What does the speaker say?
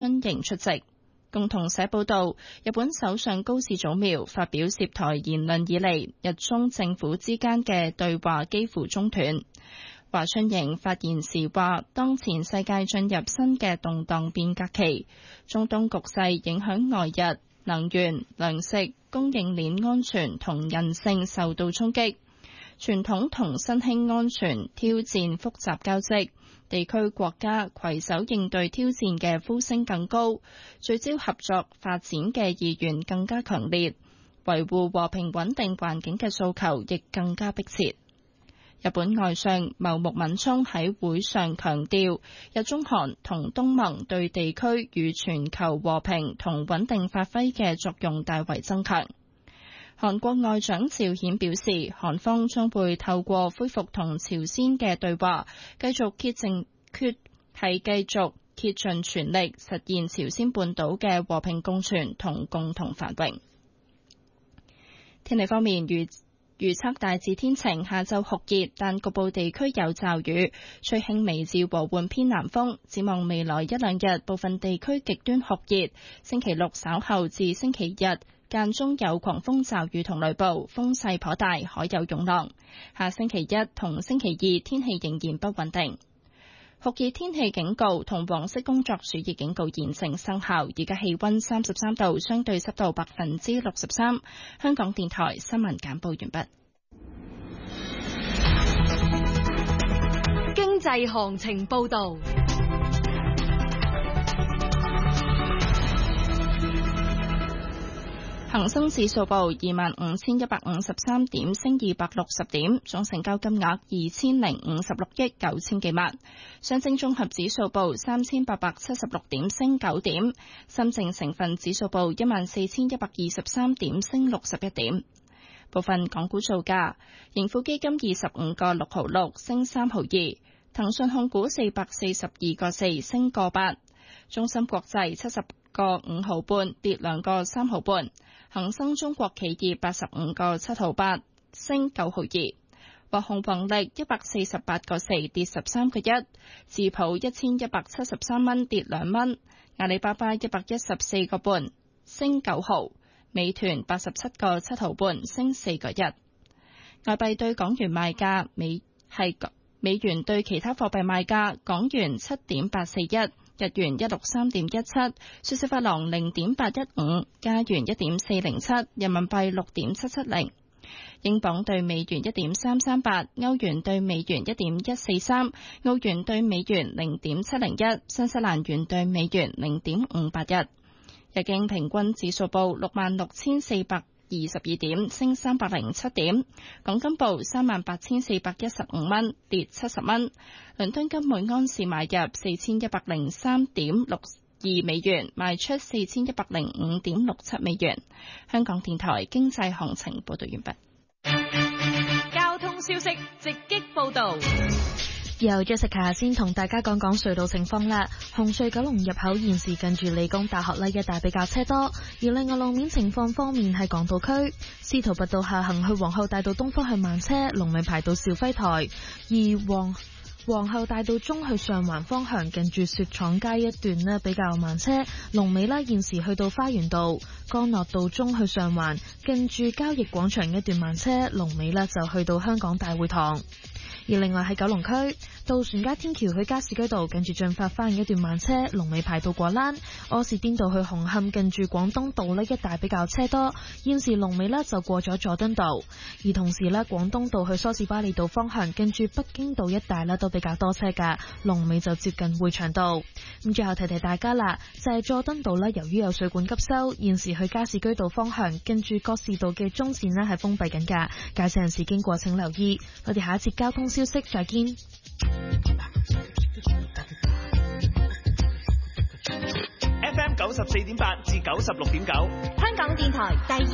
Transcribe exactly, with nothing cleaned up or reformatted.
春瑩出席。共同社報道，日本首相高市早苗發表涉台言論以嚟，日中政府之間嘅對話幾乎中斷。華春瑩發言時話，當前世界進入新嘅動盪變革期，中東局勢影響外日，能源、糧食、供應鏈安全同韌性受到衝擊，傳統同新興安全挑戰複雜交織，地區國家攜手應對挑戰嘅呼聲更高，聚焦合作發展嘅意願更加強烈，維護和平穩定環境嘅訴求亦更加迫切。日本外相茂木敏充喺會上強調，日中韓同東盟對地區與全球和平同穩定發揮嘅作用大為增強。韓國外長趙顯表示，韓方將會透過恢復同朝鮮嘅對話，繼續竭盡決係繼續竭盡全力實現朝鮮半島嘅和平共存同共同繁榮。天氣方面，預預測大致天晴，下晝酷熱，但局部地區有驟雨，吹輕微至和緩偏南風。展望未來一兩日，部分地區極端酷熱。星期六稍後至星期日間中有狂風驟雨同雷暴，風勢頗大，海有湧浪。下星期一同星期二天氣仍然不穩定。酷熱天氣警告同黃色工作暑熱警告現正生效。而家氣溫三十三度，相對濕度百分之六十三。香港電台新聞簡報完畢。 經濟行情報道。 恒生指數報二萬五千一百五十三點，升二百六十點，總成交金額二千零五十六億九千幾萬。上證綜合指數報三千八百七十六點，升九點。深證成分指數報一萬四千一百二十三點，升六十一點。部分港股造價：盈富基金二十五個六毫六，升三毫二；騰訊控股四百四十二個四，升個八；中芯國際七十個五毫半，跌兩個三毫半。恒生中國企業八十五個七毫八，升九毫二。華虹宏力一百四十八個四，跌十三個一。智普一千一百七十三蚊，跌兩蚊。阿里巴巴一百一十四個半，升九毫。美團八十七個七毫半，升四個一。外幣對港元賣價，美係美元對其他貨幣賣價，港元七點八四一。日元一六三點一七，瑞士法郎零點八一五，加元一點四零七，人民幣六點七七零，英鎊對美元一點三三八，歐元對美元一點一四三，澳元對美元零點七零一，新西蘭元對美元零點五八一。日經平均指數報六萬六千四百二十二點，升三百零七點。港金報三萬八千四百一十五蚊，跌七十蚊。倫敦金每安士買入四千一百零三點六二美元，賣出四千一百零五點六七美元。香港電台經濟行情報道完畢。 交通消息直擊報道。 由 Jessica 先同大家講講隧道情況啦。紅隧九龍入口現時近住理工大學呢一帶比較車多，而另外路面情況方面喺港島區，司徒拔道下行去皇后大道東方向慢車，龍尾排到肇輝台；而皇皇后大道中去上環方向近住雪廠街一段呢比較慢車，龍尾呢現時去到花園道；干諾道中去上環近住交易廣場一段慢車，龍尾呢就去到香港大會堂。而另外喺九龍區渡船街天橋去加士居道近住進發花園一段慢車，龍尾排到果欄；柯士甸道去紅磡近住廣東道呢一帶比較車多，現時龍尾呢就過咗佐敦道。而同時呢，廣東道去梳士巴利道方向近住北京道一帶呢都比較多車噶，龍尾就接近匯祥道。咁最後提提大家啦，就係、是、佐敦道呢，由於有水管急修，現時去加士居道方向近住覺士道嘅中線呢係封閉緊噶，駕駛人士經過請留意。我哋下一節交通消息再見。 F M 九十四點八至九十六點九， 香港電台第二。